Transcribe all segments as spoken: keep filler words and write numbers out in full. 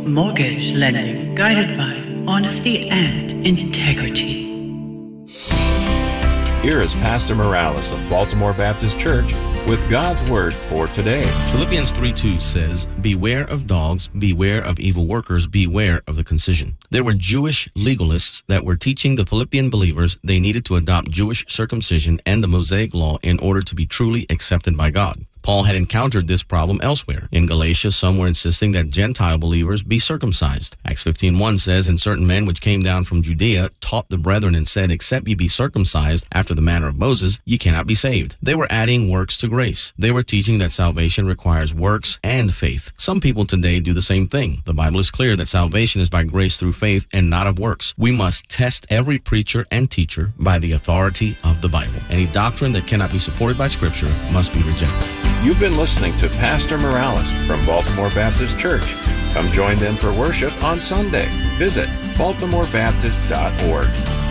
mortgage lending guided by honesty and integrity. Here is Pastor Morales of Baltimore Baptist Church with God's Word for today. Philippians three two says, "Beware of dogs, beware of evil workers, beware of the concision." There were Jewish legalists that were teaching the Philippian believers they needed to adopt Jewish circumcision and the Mosaic law in order to be truly accepted by God. Paul had encountered this problem elsewhere. In Galatia, some were insisting that Gentile believers be circumcised. Acts fifteen one says, "And certain men which came down from Judea taught the brethren and said, Except ye be circumcised after the manner of Moses, ye cannot be saved." They were adding works to grace. They were teaching that salvation requires works and faith. Some people today do the same thing. The Bible is clear that salvation is by grace through faith and not of works. We must test every preacher and teacher by the authority of the Bible. Any doctrine that cannot be supported by Scripture must be rejected. You've been listening to Pastor Morales from Baltimore Baptist Church. Come join them for worship on Sunday. Visit baltimore baptist dot org.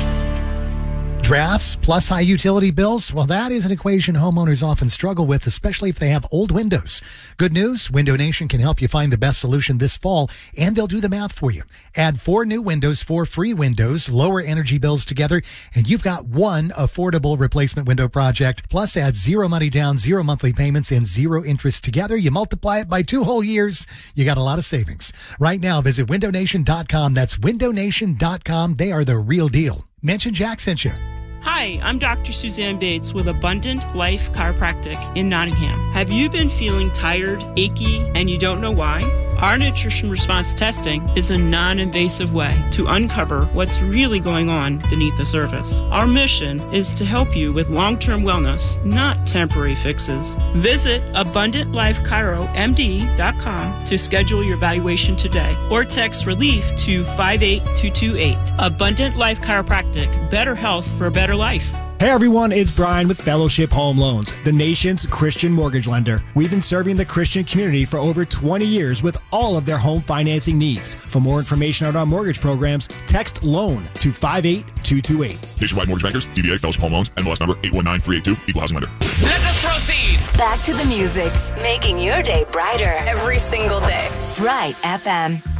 Drafts plus high utility bills? Well, that is an equation homeowners often struggle with, especially if they have old windows. Good news, Window Nation can help you find the best solution this fall, and they'll do the math for you. Add four new windows, four free windows, lower energy bills together, and you've got one affordable replacement window project. Plus, add zero money down, zero monthly payments, and zero interest together. You multiply it by two whole years, you got a lot of savings. Right now, visit window nation dot com. That's window nation dot com. They are the real deal. Mention Jack sent you. Hi, I'm Doctor Suzanne Bates with Abundant Life Chiropractic in Nottingham. Have you been feeling tired, achy, and you don't know why? Our nutrition response testing is a non-invasive way to uncover what's really going on beneath the surface. Our mission is to help you with long-term wellness, not temporary fixes. Visit abundant life chiro m d dot com to schedule your evaluation today or text RELIEF to five eight two two eight. Abundant Life Chiropractic, better health for a better life. Hey everyone, it's Brian with Fellowship Home Loans, the nation's Christian mortgage lender. We've been serving the Christian community for over twenty years with all of their home financing needs. For more information on our mortgage programs, text LOAN to five eight two two eight. Nationwide Mortgage Bankers, D B A Fellowship Home Loans, N M L S number eight one nine three eight two, Equal Housing Lender. Let us proceed. Back to the music, making your day brighter every single day. Right F M.